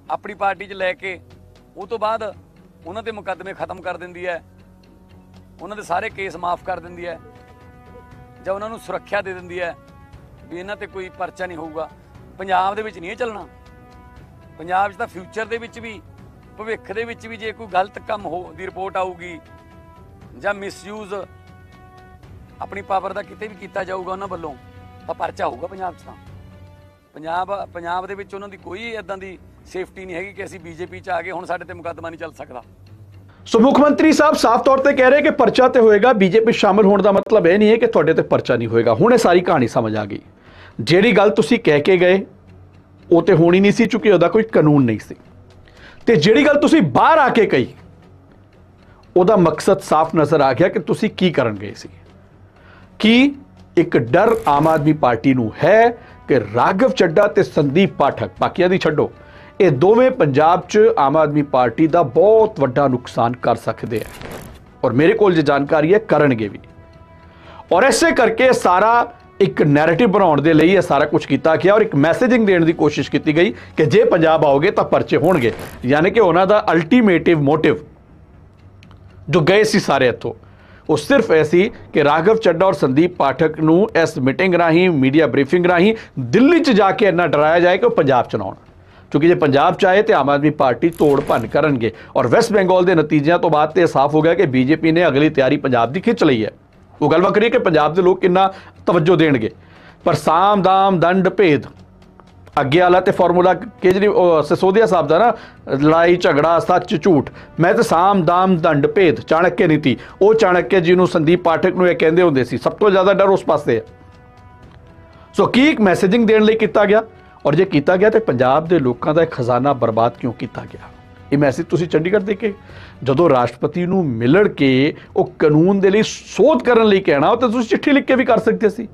ਆਪਣੀ ਪਾਰਟੀ 'ਚ ਲੈ ਕੇ ਉਹ ਤੋਂ ਬਾਅਦ ਉਹਨਾਂ ਦੇ ਮੁਕੱਦਮੇ ਖਤਮ ਕਰ ਦਿੰਦੀ ਹੈ, ਉਹਨਾਂ ਦੇ ਸਾਰੇ ਕੇਸ ਮਾਫ ਕਰ ਦਿੰਦੀ ਹੈ, ਜਾਂ ਉਹਨਾਂ ਨੂੰ ਸੁਰੱਖਿਆ ਦੇ ਦਿੰਦੀ ਹੈ ਵੀ ਇਹਨਾਂ ਤੇ ਕੋਈ ਪਰਚਾ ਨਹੀਂ ਹੋਊਗਾ। ਪੰਜਾਬ ਦੇ ਵਿੱਚ ਨਹੀਂ ਇਹ ਚੱਲਣਾ। ਪੰਜਾਬ 'ਚ ਤਾਂ ਫਿਊਚਰ ਦੇ ਵਿੱਚ ਵੀ, ਭਵਿੱਖ ਦੇ ਵਿੱਚ ਵੀ ਜੇ ਕੋਈ ਗਲਤ ਕੰਮ ਦੀ ਰਿਪੋਰਟ ਆਊਗੀ ਜਾਂ ਮਿਸਯੂਜ਼ ਆਪਣੀ ਪਾਵਰ ਦਾ ਕਿਤੇ ਵੀ ਕੀਤਾ ਜਾਊਗਾ ਉਹਨਾਂ ਵੱਲੋਂ ਤਾਂ ਪਰਚਾ ਹੋਊਗਾ ਪੰਜਾਬ 'ਚ। ਤਾਂ ਪੰਜਾਬ ਦੇ ਵਿੱਚ ਉਹਨਾਂ ਦੀ ਕੋਈ ਇੱਦਾਂ ਦੀ ਸੇਫਟੀ ਨਹੀਂ ਹੈਗੀ ਕਿ ਅਸੀਂ ਬੀਜੇਪੀ 'ਚ ਆ ਗਏ ਹੁਣ ਸਾਡੇ ਤੇ ਮੁਕੱਦਮਾ ਨਹੀਂ ਚੱਲ ਸਕਦਾ। ਸੋ ਮੁੱਖ ਮੰਤਰੀ ਸਾਹਿਬ ਸਾਫ਼ ਤੌਰ ਤੇ ਕਹਿ ਰਹੇ ਕਿ ਪਰਚਾ ਤੇ ਹੋਏਗਾ, ਬੀਜੇਪੀ ਸ਼ਾਮਲ ਹੋਣ ਦਾ ਮਤਲਬ ਇਹ ਨਹੀਂ ਹੈ ਕਿ ਤੁਹਾਡੇ ਤੇ ਪਰਚਾ ਨਹੀਂ ਹੋਏਗਾ। ਹੁਣ ਇਹ ਸਾਰੀ ਕਹਾਣੀ ਸਮਝ ਆ ਗਈ। ਜਿਹੜੀ ਗੱਲ ਤੁਸੀਂ ਕਹਿ ਕੇ ਗਏ ਉਹ ਤੇ ਹੋਣੀ ਨਹੀਂ ਸੀ, ਚੁੱਕਿ ਉਹਦਾ ਕੋਈ ਕਾਨੂੰਨ ਨਹੀਂ ਸੀ, ਤੇ ਜਿਹੜੀ ਗੱਲ ਤੁਸੀਂ ਬਾਹਰ ਆ ਕੇ ਕਹੀ ਉਹਦਾ ਮਕਸਦ ਸਾਫ਼ ਨਜ਼ਰ ਆ ਗਿਆ ਕਿ ਤੁਸੀਂ ਕੀ ਕਰਨ ਗਏ ਸੀ। ਕਿ ਇੱਕ ਡਰ ਆਮ ਆਦਮੀ ਪਾਰਟੀ ਨੂੰ ਹੈ ਕਿ ਰਾਘਵ ਚੱਡਾ ਤੇ ਸੰਦੀਪ ਪਾਠਕ, ਬਾਕੀਆਂ ਦੀ ਛੱਡੋ, ਇਹ ਦੋਵੇਂ ਪੰਜਾਬ 'ਚ ਆਮ ਆਦਮੀ ਪਾਰਟੀ ਦਾ ਬਹੁਤ ਵੱਡਾ ਨੁਕਸਾਨ ਕਰ ਸਕਦੇ ਆ, ਔਰ ਮੇਰੇ ਕੋਲ ਜੇ ਜਾਣਕਾਰੀ ਹੈ ਕਰਨਗੇ ਵੀ। ਔਰ ਇਸੇ ਕਰਕੇ ਸਾਰਾ ਇੱਕ ਨੈਰੇਟਿਵ ਬਣਾਉਣ ਦੇ ਲਈ ਇਹ ਸਾਰਾ ਕੁਝ ਕੀਤਾ ਗਿਆ, ਔਰ ਇੱਕ ਮੈਸੇਜਿੰਗ ਦੇਣ ਦੀ ਕੋਸ਼ਿਸ਼ ਕੀਤੀ ਗਈ ਕਿ ਜੇ ਪੰਜਾਬ ਆਓਗੇ ਤਾਂ ਪਰਚੇ ਹੋਣਗੇ। ਯਾਨੀ ਕਿ ਉਹਨਾਂ ਦਾ ਅਲਟੀਮੇਟਿਵ ਮੋਟਿਵ ਜੋ ਗਏ ਸੀ ਸਾਰੇ ਇੱਥੋਂ, ਉਹ ਸਿਰਫ ਇਹ ਸੀ ਕਿ ਰਾਘਵ ਚੱਡਾ ਔਰ ਸੰਦੀਪ ਪਾਠਕ ਨੂੰ ਇਸ ਮੀਟਿੰਗ ਰਾਹੀਂ, ਮੀਡੀਆ ਬਰੀਫਿੰਗ ਰਾਹੀਂ ਦਿੱਲੀ 'ਚ ਜਾ ਕੇ ਇੰਨਾ ਡਰਾਇਆ ਜਾਏ ਕਿ ਉਹ ਪੰਜਾਬ 'ਚ ਨਾ ਆਉਣ। ਕਿਉਂਕਿ ਜੇ ਪੰਜਾਬ 'ਚ ਆਏ ਤਾਂ ਆਮ ਆਦਮੀ ਪਾਰਟੀ ਤੋੜ ਭੰਨ ਕਰਨਗੇ। ਔਰ ਵੈਸਟ ਬੰਗਾਲ ਦੇ ਨਤੀਜਿਆਂ ਤੋਂ ਬਾਅਦ ਤੇ ਸਾਫ਼ ਹੋ ਗਿਆ ਕਿ ਬੀਜੇਪੀ ਨੇ ਅਗਲੀ ਤਿਆਰੀ ਪੰਜਾਬ ਦੀ ਖਿੱਚ ਲਈ ਹੈ। ਉਹ ਗੱਲ ਵੱਖਰੀ ਹੈ ਕਿ ਪੰਜਾਬ ਦੇ ਲੋਕ ਕਿੰਨਾ ਤਵੱਜੋ ਦੇਣਗੇ, ਪਰ ਸਾਮ ਦਾਮ ਦੰਡ ਭੇਦ ਅੱਗੇ ਵਾਲਾ ਤੇ ਫਾਰਮੂਲਾ ਸਿਸੋਦੀਆ ਸਾਹਿਬ ਦਾ ਨਾ, ਲੜਾਈ ਝਗੜਾ ਸੱਚ ਝੂਠ, ਮੈਂ ਤਾਂ ਸਾਮ ਦਾਮ ਦੰਡ ਭੇਦ ਚਾਣਕਿਆ ਨੀਤੀ, ਉਹ ਚਾਣਕਿਆ ਜੀ ਨੂੰ ਸੰਦੀਪ ਪਾਠਕ ਨੂੰ ਇਹ ਕਹਿੰਦੇ ਹੁੰਦੇ ਸੀ। ਸਭ ਤੋਂ ਜ਼ਿਆਦਾ ਡਰ ਉਸ ਪਾਸੇ ਹੈ। ਸੋ ਕੀ ਇੱਕ ਮੈਸੇਜਿੰਗ ਦੇਣ ਲਈ ਕੀਤਾ ਗਿਆ, ਔਰ ਜੇ ਕੀਤਾ ਗਿਆ ਤਾਂ ਪੰਜਾਬ ਦੇ ਲੋਕਾਂ ਦਾ ਖਜ਼ਾਨਾ ਬਰਬਾਦ ਕਿਉਂ ਕੀਤਾ ਗਿਆ। ਇਹ ਮੈਸੇਜ ਤੁਸੀਂ ਚੰਡੀਗੜ੍ਹ ਦੇ ਕੇ ਜਦੋਂ ਰਾਸ਼ਟਰਪਤੀ ਨੂੰ ਮਿਲਣ ਕੇ ਉਹ ਕਾਨੂੰਨ ਦੇ ਲਈ ਸੋਧ ਕਰਨ ਲਈ ਕਹਿਣਾ, ਉਹ ਤਾਂ ਤੁਸੀਂ ਚਿੱਠੀ ਲਿਖ ਕੇ ਵੀ ਕਰ ਸਕਦੇ ਸੀ।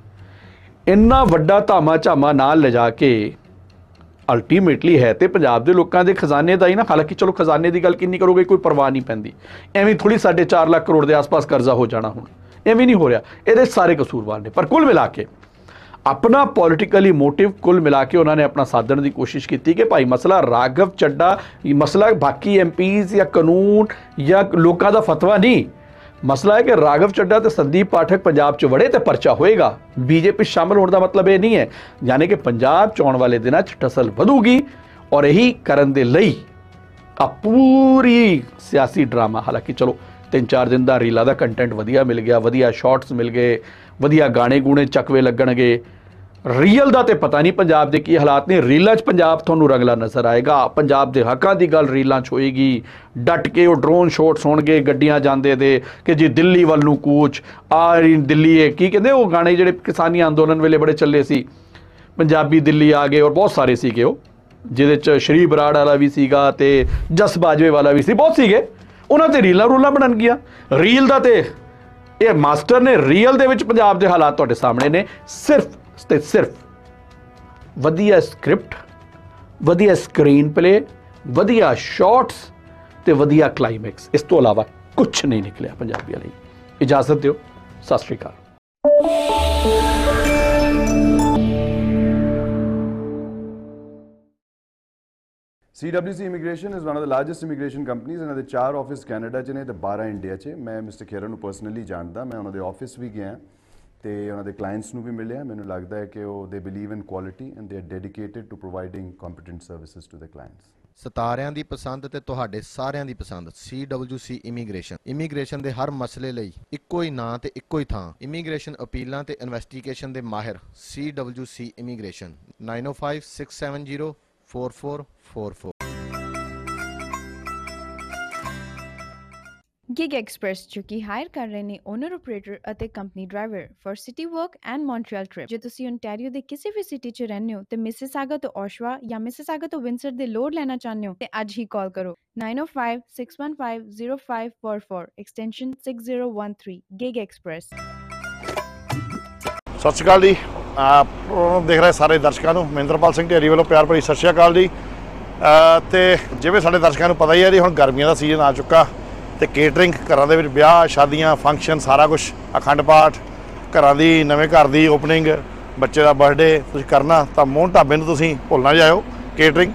ਇੰਨਾ ਵੱਡਾ ਧਾਮਾ ਝਾਮਾ ਨਾਲ ਲਿਜਾ ਕੇ ਅਲਟੀਮੇਟਲੀ ਹੈ ਤੇ ਪੰਜਾਬ ਦੇ ਲੋਕਾਂ ਦੇ ਖਜ਼ਾਨੇ ਦਾ ਹੀ ਨਾ। ਹਾਲਾਂਕਿ ਚਲੋ ਖਜ਼ਾਨੇ ਦੀ ਗੱਲ ਕਿੰਨੀ ਕਰੋਗੇ, ਕੋਈ ਪਰਵਾਹ ਨਹੀਂ ਪੈਂਦੀ, ਐਵੇਂ ਥੋੜੀ 4.5 ਲੱਖ ਕਰੋੜ ਦੇ ਆਸ-ਪਾਸ ਕਰਜ਼ਾ ਹੋ ਜਾਣਾ, ਹੁਣ ਐਵੇਂ ਨਹੀਂ ਹੋ ਰਿਹਾ। ਇਹਦੇ ਸਾਰੇ ਕਸੂਰਵਾਰ ਨੇ, ਪਰ ਕੁੱਲ ਮਿਲਾ ਕੇ ਆਪਣਾ ਪੋਲੀਟੀਕਲੀ ਮੋਟਿਵ ਕੁੱਲ ਮਿਲਾ ਕੇ ਉਹਨਾਂ ਨੇ ਆਪਣਾ ਸਾਧਣ ਦੀ ਕੋਸ਼ਿਸ਼ ਕੀਤੀ ਕਿ ਭਾਈ ਮਸਲਾ ਰਾਘਵ ਚੱਡਾ, ਮਸਲਾ ਬਾਕੀ ਐਮਪੀਜ਼ ਜਾਂ ਕਾਨੂੰਨ ਜਾਂ ਲੋਕਾਂ ਦਾ ਫਤਵਾ ਨਹੀਂ, ਮਸਲਾ ਹੈ ਕਿ ਰਾਘਵ ਚੱਡਾ ਤੇ ਸੰਦੀਪ ਪਾਠਕ ਪੰਜਾਬ 'ਚ ਵੜੇ ਤੇ ਪਰਚਾ ਹੋਏਗਾ। ਬੀਜੇਪੀ ਸ਼ਾਮਲ ਹੋਣ ਦਾ ਮਤਲਬ ਇਹ ਨਹੀਂ ਹੈ। ਯਾਨੀ ਕਿ ਪੰਜਾਬ 'ਚ ਆਉਣ ਵਾਲੇ ਦਿਨਾਂ 'ਚ ਟਸਲ ਵਧੂਗੀ, ਔਰ ਇਹੀ ਕਰਨ ਦੇ ਲਈ ਆ ਪੂਰੀ ਸਿਆਸੀ ਡਰਾਮਾ। ਹਾਲਾਂਕਿ ਚਲੋ 3-4 ਦਿਨ ਦਾ ਰੀਲਾਂ ਦਾ ਕੰਟੈਂਟ ਵਧੀਆ ਮਿਲ ਗਿਆ, ਵਧੀਆ ਸ਼ਾਰਟਸ ਮਿਲ ਗਏ, ਵਧੀਆ ਗਾਣੇ ਗੂਣੇ ਚੱਕਵੇ ਲੱਗਣਗੇ। ਰੀਅਲ ਦਾ ਤੇ ਪਤਾ ਨਹੀਂ ਪੰਜਾਬ ਦੇ ਕੀ ਹਾਲਾਤ ਨੇ। ਰੀਲਾਂ 'ਚ ਪੰਜਾਬ ਤੁਹਾਨੂੰ ਰੰਗਲਾ ਨਜ਼ਰ ਆਏਗਾ। ਪੰਜਾਬ ਦੇ ਹੱਕਾਂ ਦੀ ਗੱਲ ਰੀਲਾਂ 'ਚ ਹੋਏਗੀ। ਡਟ ਕੇ ਉਹ ਡਰੋਨ ਸ਼ਾਟਸ ਹੋਣਗੇ ਗੱਡੀਆਂ ਜਾਂਦੇ ਦੇ ਕਿ ਜੀ ਦਿੱਲੀ ਵੱਲ ਨੂੰ ਕੂਚ ਆ, ਦਿੱਲੀ ਇਹ ਕੀ ਕਹਿੰਦੇ ਉਹ ਗਾਣੇ ਜਿਹੜੇ ਕਿਸਾਨੀ ਅੰਦੋਲਨ ਵੇਲੇ ਬੜੇ ਚੱਲੇ ਸੀ, ਪੰਜਾਬੀ ਦਿੱਲੀ ਆ ਗਏ, ਔਰ ਬਹੁਤ ਸਾਰੇ ਸੀਗੇ ਉਹ, ਜਿਹਦੇ 'ਚ ਸ਼੍ਰੀ ਬਰਾੜ ਵਾਲਾ ਵੀ ਸੀਗਾ ਤੇ ਜਸ ਬਾਜਵੇ ਵਾਲਾ ਵੀ ਸੀ, ਬਹੁਤ ਸੀਗੇ। ਉਹਨਾਂ 'ਤੇ ਰੀਲਾਂ ਰੂਲਾਂ ਬਣਨਗੀਆਂ। ਰੀਲ ਦਾ ਤੇ ਇਹ ਮਾਸਟਰ ਨੇ। ਰੀਅਲ ਦੇ ਵਿੱਚ ਪੰਜਾਬ ਦੇ ਹਾਲਾਤ ਤੁਹਾਡੇ ਸਾਹਮਣੇ ਨੇ। ਸਿਰਫ ਤੇ ਸਿਰਫ ਵਧੀਆ ਸਕ੍ਰਿਪਟ, ਵਧੀਆ ਸਕਰੀਨ ਪਲੇ, ਵਧੀਆ ਸ਼ਾਟਸ ਤੇ ਵਧੀਆ ਕਲਾਈਮੈਕਸ, ਇਸ ਤੋਂ ਇਲਾਵਾ ਕੁਝ ਨਹੀਂ ਨਿਕਲਿਆ ਪੰਜਾਬੀਆਂ ਲਈ। ਇਜਾਜ਼ਤ ਦਿਓ, ਸਤਿ ਸ਼੍ਰੀ ਅਕਾਲ। CWC Immigration is one of the largest immigration companies। ਇਹਨਾਂ ਦੇ 4 ਆਫਿਸ ਕੈਨੇਡਾ 'ਚ ਨੇ ਤੇ 12 ਇੰਡੀਆ 'ਚ। ਮੈਂ ਮਿਸਟਰ ਖੇਰਾ ਨੂੰ ਪਰਸਨਲੀ ਜਾਣਦਾ, ਮੈਂ ਉਹਨਾਂ ਦੇ ਆਫਿਸ ਵੀ ਗਿਆ ਤੇ ਉਹਨਾਂ ਦੇ ਕਲਾਇੰਟਸ ਨੂੰ ਵੀ ਮਿਲਿਆ। ਮੈਨੂੰ ਲੱਗਦਾ ਹੈ ਕਿ ਉਹ ਦੇ believe in quality and they are dedicated to providing competent services to the clients. ਸਿਤਾਰਿਆਂ ਦੀ ਪਸੰਦ ਤੇ ਤੁਹਾਡੇ ਸਾਰਿਆਂ ਦੀ ਪਸੰਦ CWC ਇਮੀਗ੍ਰੇਸ਼ਨ ਦੇ ਹਰ ਮਸਲੇ ਲਈ ਇੱਕੋ ਹੀ ਨਾਂ ਤੇ ਇੱਕੋ ਹੀ ਥਾਂ। ਇਮੀਗ੍ਰੇਸ਼ਨ ਅਪੀਲਾਂ ਤੇ ਇਨਵੈਸਟੀਗੇਸ਼ਨ ਦੇ ਮਾਹਿਰ CWC ਇਮੀਗ੍ਰੇਸ਼ਨ 9056704444। Gig Express जो कि हायर कर रहे ने ओनर ऑपरेटर ਅਤੇ company driver for city work and Montreal trip. ਜੇ ਤੁਸੀਂ ਓਨਟਾਰੀਓ ਦੇ ਕਿਸੇ ਵੀ ਸਿਟੀ 'ਚ ਰਹਿੰਦੇ ਹੋ ਤੇ ਮਿਸਿਸਾਗਾ ਤੋਂ ਓਸ਼ਵਾ ਜਾਂ ਮਿਸਿਸਾਗਾ ਤੋਂ ਵਿੰਸਰ ਦੇ ਲੋਡ ਲੈਣਾ ਚਾਹੁੰਦੇ ਹੋ ਤੇ ਅੱਜ ਹੀ ਕਾਲ ਕਰੋ 9056150544 ਐਕਸਟੈਂਸ਼ਨ 6013 Gig Express। ਸਤਿ ਸ਼੍ਰੀ ਅਕਾਲ ਜੀ। ਦੇਖ ਰਹੇ ਸਾਰੇ ਦਰਸ਼ਕਾਂ ਨੂੰ ਮਹਿੰਦਰਪਾਲ ਸਿੰਘ ਢੇਰੀ ਵੱਲੋਂ ਪਿਆਰ ਭਰੀ ਸਤਿ ਸ਼੍ਰੀ ਅਕਾਲ ਜੀ। ਤੇ ਜਿਵੇਂ ਸਾਡੇ ਦਰਸ਼ਕਾਂ ਨੂੰ ਪਤਾ ਹੀ ਹੈ ਜੀ, ਹੁਣ ਗਰਮੀਆਂ ਦਾ ਸੀਜ਼ਨ ਆ ਚੁੱਕਾ ਤੇ ਕੇਟਰਿੰਗ ਘਰਾਂ ਦੇ ਵਿੱਚ ਵਿਆਹ ਸ਼ਾਦੀਆਂ ਫੰਕਸ਼ਨ ਸਾਰਾ ਕੁਝ, ਅਖੰਡ ਪਾਠ, ਘਰਾਂ ਦੀ ਨਵੇਂ ਘਰ ਦੀ ਓਪਨਿੰਗ, ਬੱਚੇ ਦਾ ਬਰਥਡੇ ਤੁਸੀਂ ਕਰਨਾ ਤਾਂ ਮੋਹਨ ਢਾਬੇ ਨੂੰ ਤੁਸੀਂ ਭੁੱਲ ਨਾ ਜਾਇਓ। ਕੇਟਰਿੰਗ